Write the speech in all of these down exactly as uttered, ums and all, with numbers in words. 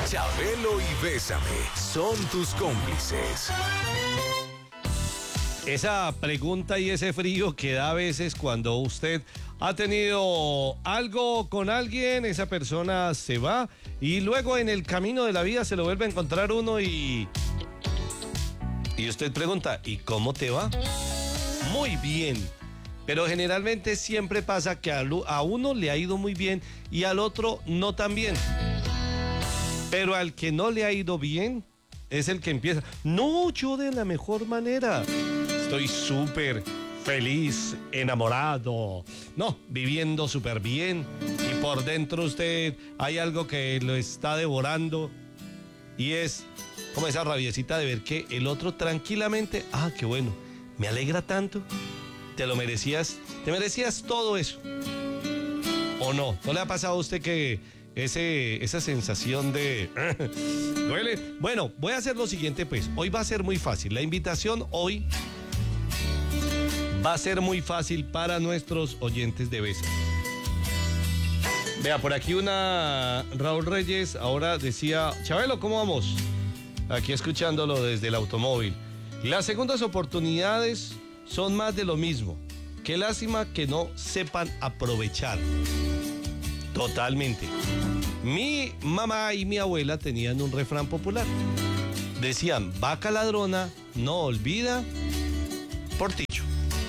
Chabelo y Bésame son tus cómplices. Esa pregunta y ese frío que da a veces cuando usted ha tenido algo con alguien, esa persona se va y luego en el camino de la vida se lo vuelve a encontrar uno y... Y usted pregunta, ¿y cómo te va? Muy bien. Pero generalmente siempre pasa que a uno le ha ido muy bien y al otro no tan bien. Pero al que no le ha ido bien es el que empieza. No, yo de la mejor manera. Estoy súper feliz, enamorado. No, viviendo súper bien. Y por dentro usted hay algo que lo está devorando. Y es como esa rabiecita de ver que el otro tranquilamente, ah, qué bueno, me alegra tanto. Te lo merecías, te merecías todo eso. ¿O no? ¿No le ha pasado a usted que ese, esa sensación de... ¿duele? Bueno, voy a hacer lo siguiente pues. Hoy va a ser muy fácil. La invitación hoy va a ser muy fácil para nuestros oyentes de Bésame. Vea, por aquí una... Raúl Reyes ahora decía... Chabelo, ¿cómo vamos? Aquí escuchándolo desde el automóvil. Las segundas oportunidades son más de lo mismo. Qué lástima que no sepan aprovechar. Totalmente. Mi mamá y mi abuela tenían un refrán popular. Decían, vaca ladrona no olvida portillo.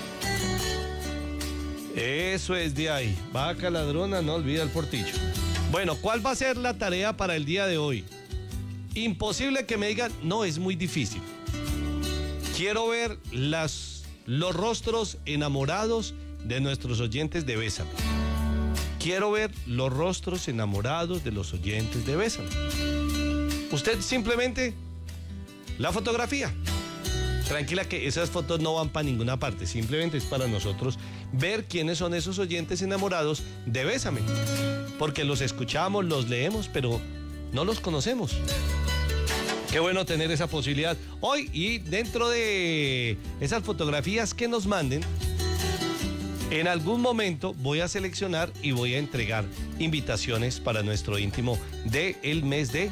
Eso es de ahí. Vaca ladrona no olvida el portillo. Bueno, ¿cuál va a ser la tarea para el día de hoy? Imposible que me digan, no, es muy difícil. Quiero ver las, los rostros enamorados de nuestros oyentes de Bésame. Quiero ver los rostros enamorados de los oyentes de Bésame. Usted simplemente la fotografía. Tranquila que esas fotos no van para ninguna parte, simplemente es para nosotros ver quiénes son esos oyentes enamorados de Bésame. Porque los escuchamos, los leemos, pero no los conocemos. Qué bueno tener esa posibilidad hoy y dentro de esas fotografías que nos manden, en algún momento voy a seleccionar y voy a entregar invitaciones para nuestro íntimo del mes de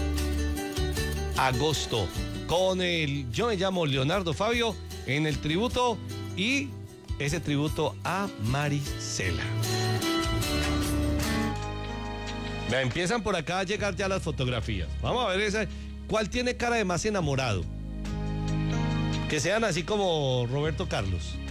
agosto. Con el Yo me llamo Leonardo Fabio en el tributo y ese tributo a Marisela. Me empiezan por acá a llegar ya las fotografías. Vamos a ver esa. ¿Cuál tiene cara de más enamorado? Que sean así como Roberto Carlos.